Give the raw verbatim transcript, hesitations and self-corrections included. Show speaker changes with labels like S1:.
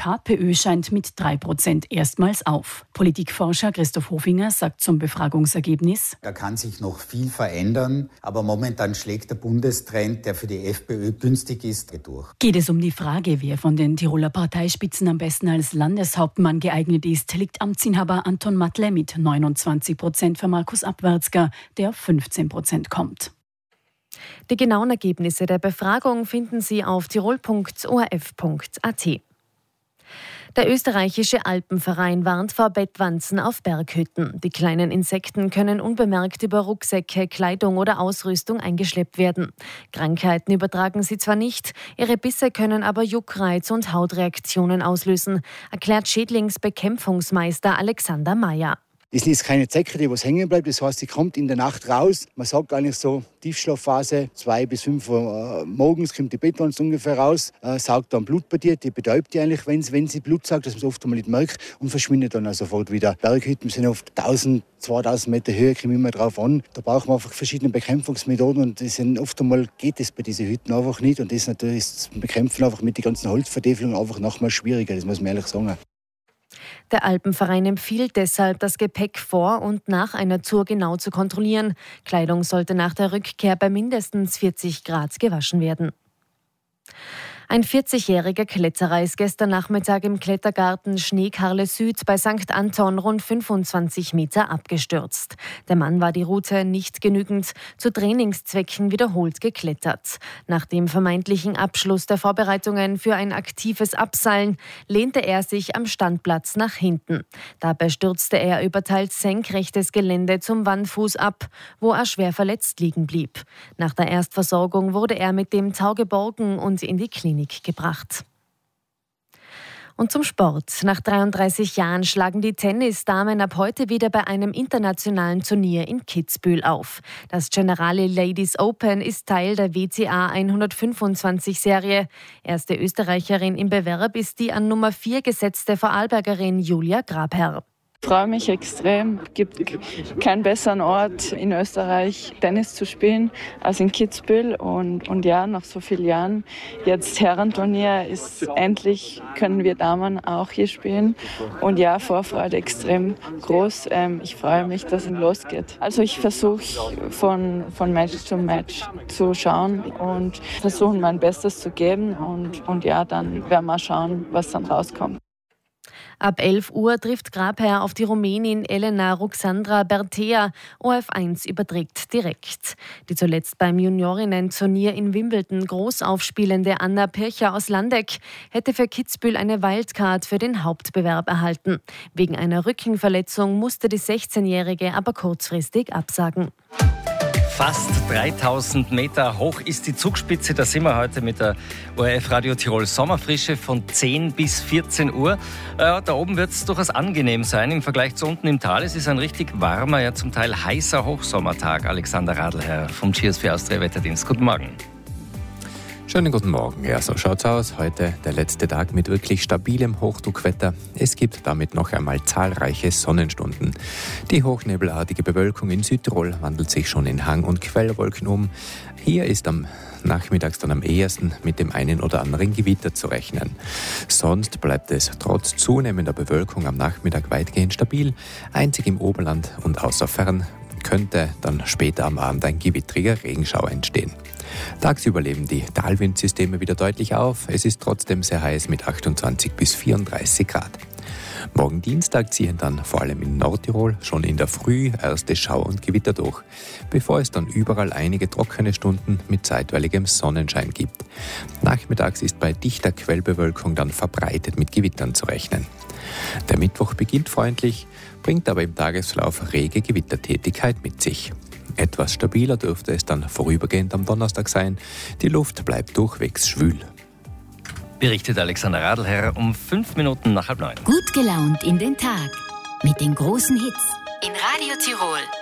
S1: KPÖ scheint mit drei Prozent erstmals auf. Politikforscher Christoph Hofinger sagt zum Befragungsergebnis:
S2: Da kann sich noch viel verändern, aber momentan schlägt der Bundestrend, der für die FPÖ günstig ist, durch.
S1: Geht es um die Frage, wer von den Tiroler Parteispitzen am besten als Landeshauptmann geeignet ist, liegt Amtsinhaber Anton Matle mit neunundzwanzig Prozent für Markus Abwärtsger, der auf fünfzehn Prozent kommt.
S3: Die genauen Ergebnisse der Befragung finden Sie auf tirol punkt o r f punkt a t. Der österreichische Alpenverein warnt vor Bettwanzen auf Berghütten. Die kleinen Insekten können unbemerkt über Rucksäcke, Kleidung oder Ausrüstung eingeschleppt werden. Krankheiten übertragen sie zwar nicht, ihre Bisse können aber Juckreiz und Hautreaktionen auslösen, erklärt Schädlingsbekämpfungsmeister Alexander Mayer.
S4: Es ist keine Zecke, die was hängen bleibt. Das heißt, sie kommt in der Nacht raus. Man sagt eigentlich so, Tiefschlafphase, zwei bis fünf Uhr morgens kommt die Bettwanze ungefähr raus, äh, saugt dann Blut bei dir, die betäubt die eigentlich, wenn, wenn sie Blut saugt, dass man es oft einmal nicht merkt und verschwindet dann auch sofort wieder. Berghütten sind oft tausend, zweitausend Meter Höhe, kommen immer drauf an. Da braucht man einfach verschiedene Bekämpfungsmethoden und das sind, oft einmal geht es bei diesen Hütten einfach nicht und das ist natürlich das Bekämpfen einfach mit den ganzen Holzvertäfelungen einfach nochmal schwieriger, das muss man ehrlich sagen.
S3: Der Alpenverein empfiehlt deshalb, das Gepäck vor und nach einer Tour genau zu kontrollieren. Kleidung sollte nach der Rückkehr bei mindestens vierzig Grad gewaschen werden. Ein vierzigjähriger Kletterer ist gestern Nachmittag im Klettergarten Schneekarle Süd bei Sankt Anton rund fünfundzwanzig Meter abgestürzt. Der Mann war die Route nicht genügend zu Trainingszwecken wiederholt geklettert. Nach dem vermeintlichen Abschluss der Vorbereitungen für ein aktives Abseilen lehnte er sich am Standplatz nach hinten. Dabei stürzte er über teils senkrechtes Gelände zum Wandfuß ab, wo er schwer verletzt liegen blieb. Nach der Erstversorgung wurde er mit dem Tau geborgen und in die Klinik gebracht. Und zum Sport. Nach dreiunddreißig Jahren schlagen die Tennisdamen ab heute wieder bei einem internationalen Turnier in Kitzbühel auf. Das Generali Ladies Open ist Teil der W T A hundertfünfundzwanzig-Serie. Erste Österreicherin im Bewerb ist die an Nummer vier gesetzte Vorarlbergerin Julia Grabherr.
S5: Ich freue mich extrem. Es gibt keinen besseren Ort in Österreich, Tennis zu spielen, als in Kitzbühel. Und, und ja, nach so vielen Jahren, jetzt Herrenturnier ist endlich, können wir Damen auch hier spielen. Und ja, Vorfreude extrem groß. Ähm, ich freue mich, dass es losgeht. Also ich versuche von, von Match zu Match zu schauen und versuchen mein Bestes zu geben. Und, und ja, dann werden wir schauen, was dann rauskommt.
S3: Ab elf Uhr trifft Grabherr auf die Rumänin Elena Ruxandra Bertea. O R F eins überträgt direkt. Die zuletzt beim Juniorinnen-Turnier in Wimbledon groß aufspielende Anna Pircher aus Landeck hätte für Kitzbühel eine Wildcard für den Hauptbewerb erhalten. Wegen einer Rückenverletzung musste die sechzehnjährige aber kurzfristig absagen.
S6: Fast dreitausend Meter hoch ist die Zugspitze. Da sind wir heute mit der O R F Radio Tirol Sommerfrische von zehn bis vierzehn Uhr. Äh, da oben wird es durchaus angenehm sein im Vergleich zu unten im Tal. Es ist ein richtig warmer, ja zum Teil heißer Hochsommertag. Alexander Radlherr vom G S V Austria Wetterdienst. Guten Morgen.
S7: Schönen guten Morgen. Ja, so schaut's aus. Heute der letzte Tag mit wirklich stabilem Hochdruckwetter. Es gibt damit noch einmal zahlreiche Sonnenstunden. Die hochnebelartige Bewölkung in Südtirol wandelt sich schon in Hang- und Quellwolken um. Hier ist am nachmittags dann am ehesten mit dem einen oder anderen Gewitter zu rechnen. Sonst bleibt es trotz zunehmender Bewölkung am Nachmittag weitgehend stabil. Einzig im Oberland und außer Fern könnte dann später am Abend ein gewittriger Regenschauer entstehen. Tagsüber leben die Talwindsysteme wieder deutlich auf. Es ist trotzdem sehr heiß mit achtundzwanzig bis vierunddreißig Grad. Morgen Dienstag ziehen dann vor allem in Nordtirol schon in der Früh erste Schauer und Gewitter durch, bevor es dann überall einige trockene Stunden mit zeitweiligem Sonnenschein gibt. Nachmittags ist bei dichter Quellbewölkung dann verbreitet mit Gewittern zu rechnen. Der Mittwoch beginnt freundlich, bringt aber im Tagesverlauf rege Gewittertätigkeit mit sich. Etwas stabiler dürfte es dann vorübergehend am Donnerstag sein. Die Luft bleibt durchwegs schwül.
S6: Berichtet Alexander Radlherr um fünf Minuten nach halb neun.
S8: Gut gelaunt in den Tag mit den großen Hits in Radio Tirol.